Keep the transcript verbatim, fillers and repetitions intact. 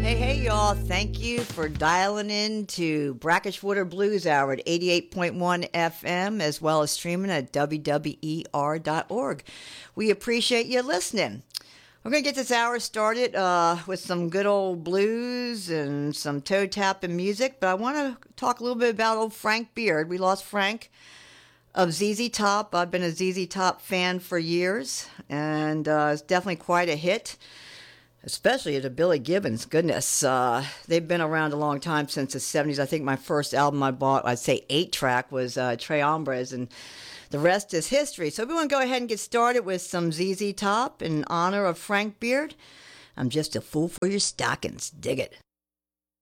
Hey, hey, y'all. Thank you for dialing in to Brackish Water Blues Hour at eighty-eight point one F M, as well as streaming at W W E R dot org. We appreciate you listening. We're going to get this hour started uh, with some good old blues and some toe tapping music, but I want to talk a little bit about old Frank Beard. We lost Frank of Z Z Top. I've been a Z Z Top fan for years, and uh, it's definitely quite a hit. Especially to Billy Gibbons. Goodness, uh, they've been around a long time, since the seventies. I think my first album I bought, I'd say eight track, was uh, Tres Hombres, and the rest is history. So we want to go ahead and get started with some Z Z Top in honor of Frank Beard. I'm just a fool for your stockings. Dig it.